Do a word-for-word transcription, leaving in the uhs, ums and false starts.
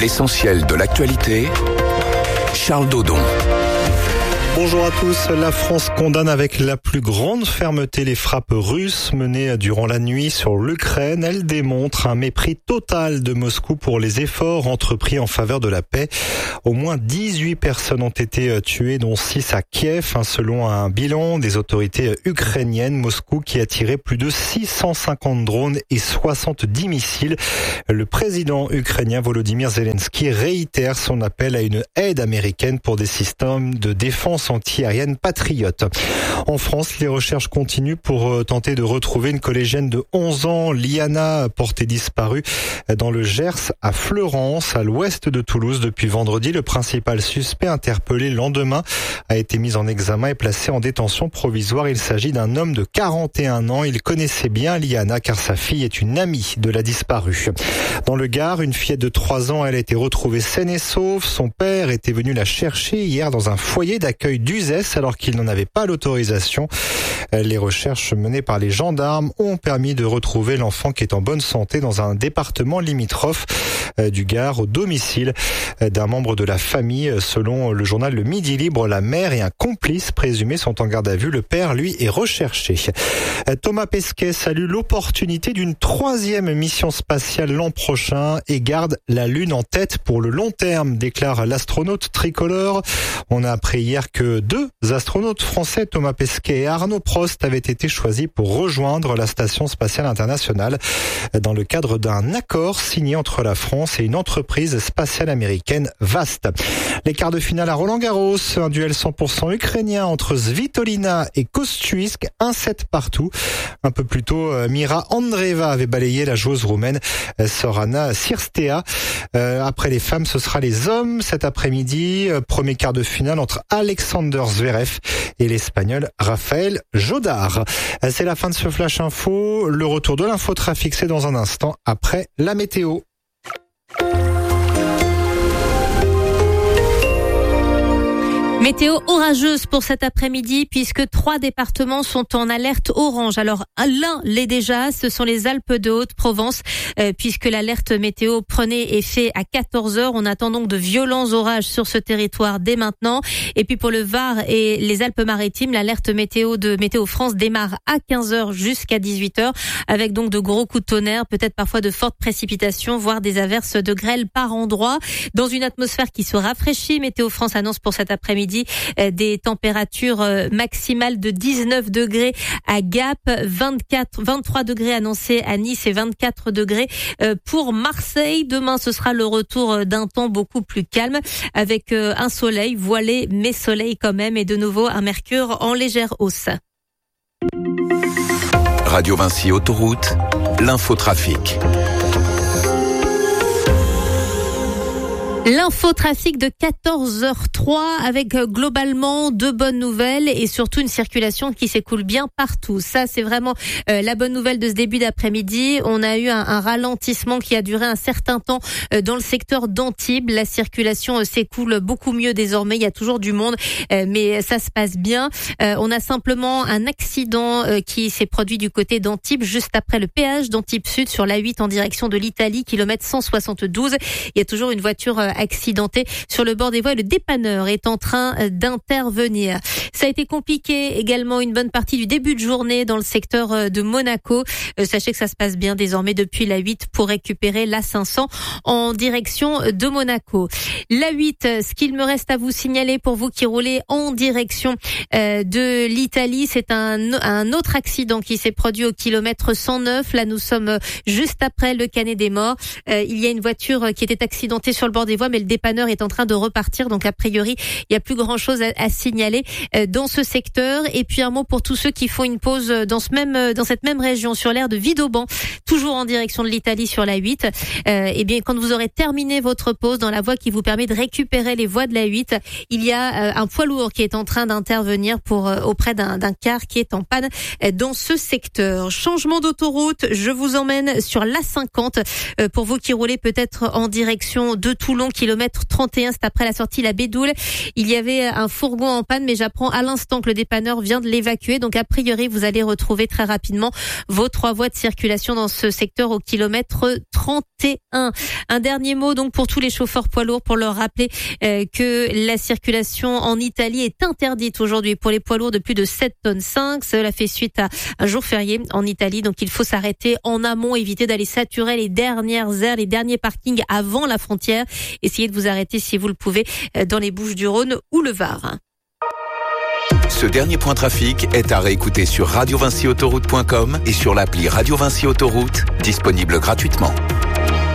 L'essentiel de l'actualité, Charles Dodon. Bonjour à tous. La France condamne avec la plus grande fermeté les frappes russes menées durant la nuit sur l'Ukraine. Elle démontre un mépris total de Moscou pour les efforts entrepris en faveur de la paix. Au moins dix-huit personnes ont été tuées, dont six à Kiev, selon un bilan des autorités ukrainiennes. Moscou qui a tiré plus de six cent cinquante drones et soixante-dix missiles. Le président ukrainien Volodymyr Zelensky réitère son appel à une aide américaine pour des systèmes de défense anti-aérienne patriote. En France, les recherches continuent pour tenter de retrouver une collégienne de onze ans, Liana, portée disparue dans le Gers à Fleurance, à l'ouest de Toulouse. Depuis vendredi, le principal suspect interpellé le lendemain a été mis en examen et placé en détention provisoire. Il s'agit d'un homme de quarante et un ans. Il connaissait bien Liana car sa fille est une amie de la disparue. Dans le Gard, une fillette de trois ans, elle a été retrouvée saine et sauve. Son père était venu la chercher hier dans un foyer d'accueil d'Uzès alors qu'il n'en avait pas l'autorisation. Les recherches menées par les gendarmes ont permis de retrouver l'enfant qui est en bonne santé dans un département limitrophe du Gard au domicile d'un membre de la famille. Selon le journal Le Midi Libre, la mère et un complice présumé sont en garde à vue. Le père, lui, est recherché. Thomas Pesquet salue l'opportunité d'une troisième mission spatiale l'an prochain et garde la Lune en tête pour le long terme, déclare l'astronaute tricolore. On a appris hier que deux astronautes français, Thomas Pesquet et Arnaud Prost, avaient été choisis pour rejoindre la Station spatiale internationale dans le cadre d'un accord signé entre la France et une entreprise spatiale américaine, Vast. Les quarts de finale à Roland-Garros, un duel cent pour cent ukrainien entre Svitolina et Kostyusk, un set partout. Un peu plus tôt, Mira Andreeva avait balayé la joueuse roumaine Sorana Cirstea. Après les femmes, ce sera les hommes cet après-midi. Premier quart de finale entre Alexander Zverev et l'Espagnol Rafael Jodar. C'est la fin de ce Flash Info. Le retour de l'infotrafic, c'est dans un instant après la météo. Météo orageuse pour cet après-midi puisque trois départements sont en alerte orange. Alors l'un l'est déjà, ce sont les Alpes de Haute-Provence euh, puisque l'alerte météo prenait effet à quatorze heures. On attend donc de violents orages sur ce territoire dès maintenant. Et puis pour le Var et les Alpes-Maritimes, l'alerte météo de Météo France démarre à quinze heures jusqu'à dix-huit heures avec donc de gros coups de tonnerre, peut-être parfois de fortes précipitations, voire des averses de grêle par endroits. Dans une atmosphère qui se rafraîchit, Météo France annonce pour cet après-midi des températures maximales de dix-neuf degrés à Gap, vingt-quatre, vingt-trois degrés annoncés à Nice et vingt-quatre degrés pour Marseille. Demain, ce sera le retour d'un temps beaucoup plus calme avec un soleil voilé, mais soleil quand même, et de nouveau un mercure en légère hausse. Radio Vinci Autoroute, l'infotrafic. L'infotrafic de quatorze heures trois avec globalement de bonnes nouvelles et surtout une circulation qui s'écoule bien partout. Ça, c'est vraiment euh, la bonne nouvelle de ce début d'après-midi. On a eu un, un ralentissement qui a duré un certain temps euh, dans le secteur d'Antibes. La circulation euh, s'écoule beaucoup mieux désormais. Il y a toujours du monde, euh, mais ça se passe bien. Euh, on a simplement un accident euh, qui s'est produit du côté d'Antibes juste après le péage d'Antibes Sud sur l'A huit en direction de l'Italie, kilomètre cent soixante-douze. Il y a toujours une voiture euh, accidenté sur le bord des voies et le dépanneur est en train d'intervenir. Ça a été compliqué également une bonne partie du début de journée dans le secteur de Monaco. Euh, sachez que ça se passe bien désormais depuis l'A huit pour récupérer l'A cinq cents en direction de Monaco. L'A huit, ce qu'il me reste à vous signaler pour vous qui roulez en direction euh, de l'Italie, c'est un, un autre accident qui s'est produit au kilomètre cent neuf. Là, nous sommes juste après le Canet des Morts. Euh, il y a une voiture qui était accidentée sur le bord des voies, mais le dépanneur est en train de repartir. Donc, a priori, il n'y a plus grand-chose à, à signaler euh, dans ce secteur. Et puis, un mot pour tous ceux qui font une pause dans ce même, dans cette même région, sur l'aire de Vidauban, toujours en direction de l'Italie sur l'A huit. Euh, et bien, quand vous aurez terminé votre pause dans la voie qui vous permet de récupérer les voies de l'A huit, il y a euh, un poids lourd qui est en train d'intervenir pour euh, auprès d'un, d'un car qui est en panne euh, dans ce secteur. Changement d'autoroute, je vous emmène sur l'A cinquante euh, pour vous qui roulez peut-être en direction de Toulon, kilomètre trente et un, c'est après la sortie La Bédoule. Il y avait un fourgon en panne, mais j'apprends à l'instant que le dépanneur vient de l'évacuer. Donc a priori, vous allez retrouver très rapidement vos trois voies de circulation dans ce secteur au kilomètre trente et un. Un dernier mot donc pour tous les chauffeurs poids lourds, pour leur rappeler euh, que la circulation en Italie est interdite aujourd'hui pour les poids lourds de plus de sept tonnes cinq. Cela fait suite à un jour férié en Italie, donc il faut s'arrêter en amont, éviter d'aller saturer les dernières aires, les derniers parkings avant la frontière. Essayez de vous arrêter si vous le pouvez dans les Bouches-du-Rhône ou le Var. Ce dernier point trafic est à réécouter sur radio vinci autoroute point com et sur l'appli Radio Vinci Autoroute, disponible gratuitement.